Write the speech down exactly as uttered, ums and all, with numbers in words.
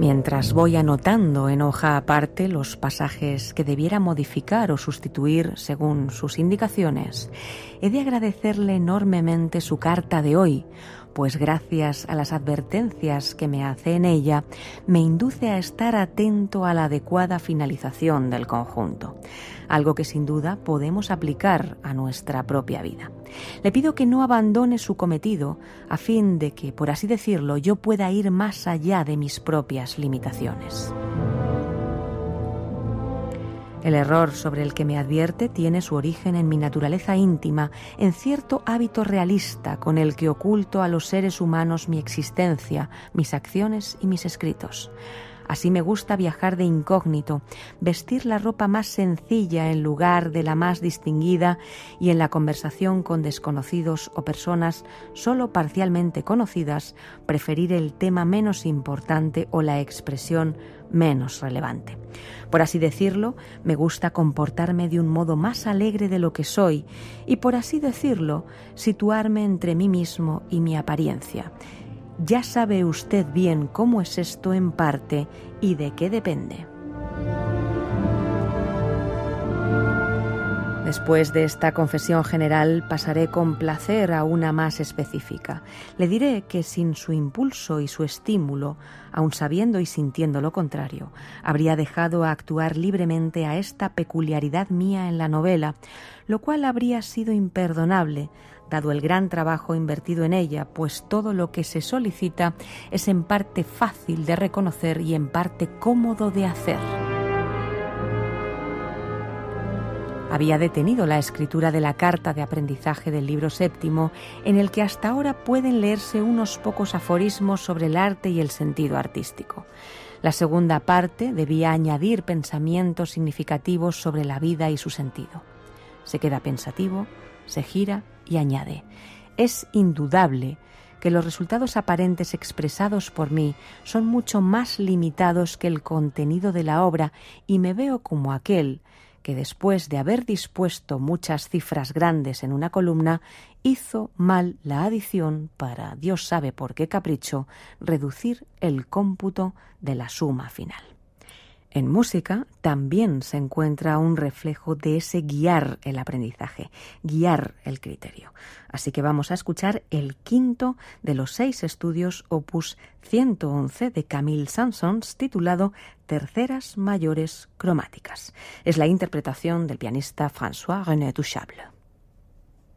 Mientras voy anotando en hoja aparte los pasajes que debiera modificar o sustituir según sus indicaciones, he de agradecerle enormemente su carta de hoy, pues gracias a las advertencias que me hace en ella, me induce a estar atento a la adecuada finalización del conjunto, algo que sin duda podemos aplicar a nuestra propia vida. Le pido que no abandone su cometido a fin de que, por así decirlo, yo pueda ir más allá de mis propias limitaciones. El error sobre el que me advierte tiene su origen en mi naturaleza íntima, en cierto hábito realista con el que oculto a los seres humanos mi existencia, mis acciones y mis escritos. Así me gusta viajar de incógnito, vestir la ropa más sencilla en lugar de la más distinguida y en la conversación con desconocidos o personas solo parcialmente conocidas, preferir el tema menos importante o la expresión menos relevante. Por así decirlo, me gusta comportarme de un modo más alegre de lo que soy y, por así decirlo, situarme entre mí mismo y mi apariencia. Ya sabe usted bien cómo es esto en parte y de qué depende. Después de esta confesión general pasaré con placer a una más específica. Le diré que sin su impulso y su estímulo, aun sabiendo y sintiendo lo contrario, habría dejado actuar libremente a esta peculiaridad mía en la novela, lo cual habría sido imperdonable, dado el gran trabajo invertido en ella, pues todo lo que se solicita es en parte fácil de reconocer y en parte cómodo de hacer. Había detenido la escritura de la carta de aprendizaje del libro séptimo, en el que hasta ahora pueden leerse unos pocos aforismos sobre el arte y el sentido artístico. La segunda parte debía añadir pensamientos significativos sobre la vida y su sentido. Se queda pensativo, se gira y añade: es indudable que los resultados aparentes expresados por mí son mucho más limitados que el contenido de la obra y me veo como aquel que después de haber dispuesto muchas cifras grandes en una columna, hizo mal la adición para, Dios sabe por qué capricho, reducir el cómputo de la suma final. En música también se encuentra un reflejo de ese guiar el aprendizaje, guiar el criterio. Así que vamos a escuchar el quinto de los seis estudios opus ciento once de Camille Saint-Saëns, titulado Terceras mayores cromáticas. Es la interpretación del pianista François René Touchable.